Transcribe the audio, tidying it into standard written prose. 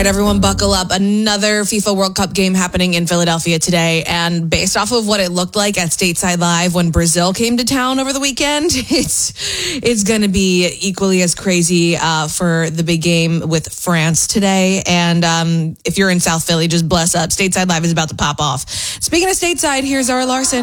right, everyone, buckle up. Another FIFA World Cup game happening in Philadelphia today. And based off of what it looked like at Stateside Live when Brazil came to town over the weekend, it's going to be equally as crazy for the big game with France today. And if you're in South Philly, just bless up. Stateside Live is about to pop off. Speaking of Stateside, here's Zara Larson.